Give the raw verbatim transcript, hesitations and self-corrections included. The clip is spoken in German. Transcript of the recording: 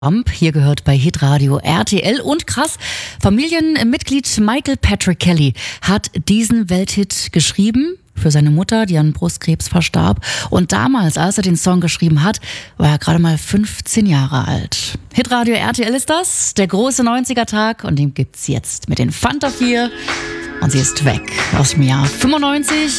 Hier gehört bei Hitradio R T L und krass, Familienmitglied Michael Patrick Kelly hat diesen Welthit geschrieben für seine Mutter, die an Brustkrebs verstarb. Und damals, als er den Song geschrieben hat, war er gerade mal fünfzehn Jahre alt. Hitradio R T L ist das, der große neunziger-Tag, und den gibt's jetzt mit den Fanta vier. Und sie ist weg aus dem Jahr fünfundneunzig.